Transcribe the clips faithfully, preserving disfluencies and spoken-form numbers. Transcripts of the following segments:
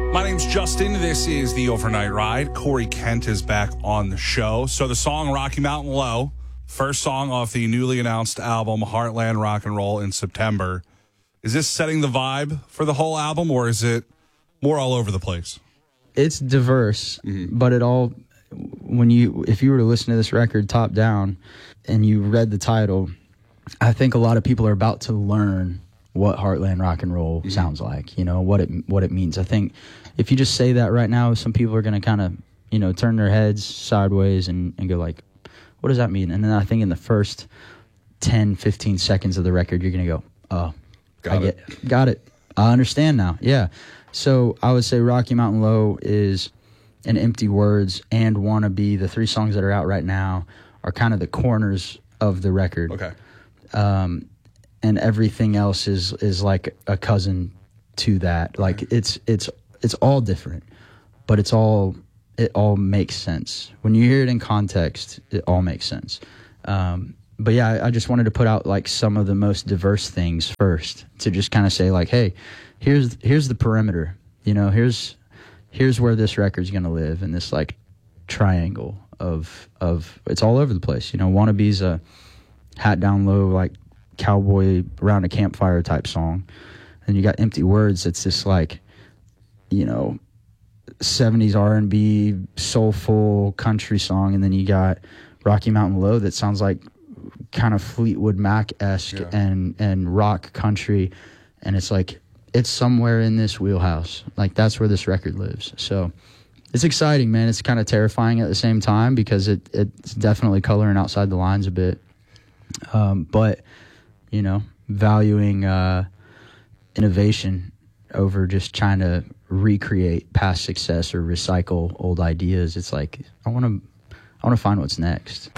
My name's Justin. This is the Overnight Ride. Corey Kent is back on the show. So the song Rocky Mountain Low, first song off the newly announced album Heartland Rock and Roll in September. Is this setting the vibe for the whole album, or is it more all over the place? It's diverse, mm-hmm. but it all, when you, if you were to listen to this record top down and you read the title, I think a lot of people are about to learn what Heartland Rock and Roll mm-hmm. sounds like, you know, what it what it means. I think if you just say that right now, some people are going to kind of, you know, turn their heads sideways and, and go like, what does that mean? And then I think in the first ten, fifteen seconds of the record, you're going to go, oh, got I it. get, got it. I understand now. Yeah. So I would say Rocky Mountain Low is and Empty Words and Wanna Be, the three songs that are out right now, are kind of the corners of the record. Okay. Um, and everything else is is like a cousin to that. Like it's it's it's all different, but it's all it all makes sense when you hear it in context. It all makes sense. Um, but yeah, I, I just wanted to put out like some of the most diverse things first to just kind of say like, hey, here's here's the perimeter. You know, here's here's where this record's gonna live in this like triangle of of it's all over the place. You know, Wanna Be's a hat down low like cowboy around a campfire type song, and you got Empty Words. It's this like, you know, seventies R and B soulful country song, and then you got Rocky Mountain Low that sounds like kind of Fleetwood Mac-esque yeah. and and rock country, and it's like it's somewhere in this wheelhouse. Like that's where this record lives. So it's exciting, man. It's kind of terrifying at the same time because it it's definitely coloring outside the lines a bit, um, but you know, valuing uh, innovation over just trying to recreate past success or recycle old ideas. It's like I want to, I want to find what's next.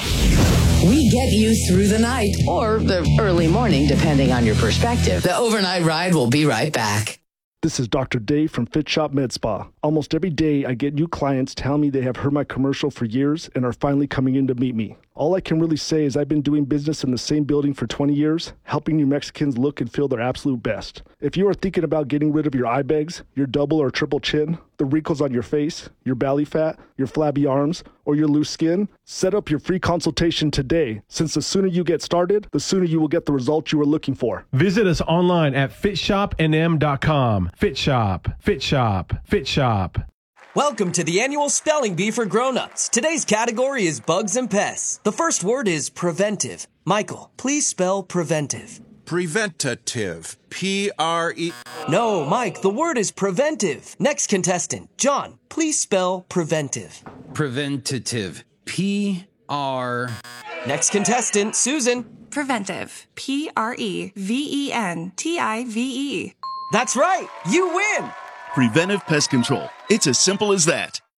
We get you through the night or the early morning, depending on your perspective. The Overnight Ride will be right back. This is Doctor Dave from Fit Shop Med Spa. Almost every day I get new clients tell me they have heard my commercial for years and are finally coming in to meet me. All I can really say is I've been doing business in the same building for twenty years, helping New Mexicans look and feel their absolute best. If you are thinking about getting rid of your eye bags, your double or triple chin, the wrinkles on your face, your belly fat, your flabby arms, or your loose skin, set up your free consultation today, since the sooner you get started, the sooner you will get the results you are looking for. Visit us online at fit shop n m dot com. Fit Shop, Fit Shop, Fit Shop. Welcome to the annual Spelling Bee for Grown-Ups. Today's category is bugs and pests. The first word is preventive. Michael, please spell preventive. Preventative. P R E... No, Mike, the word is preventive. Next contestant, John, please spell preventive. Preventative. P R... Next contestant, Susan. Preventive. P R E V E N T I V E. That's right. You win. Preventive Pest Control. It's as simple as that.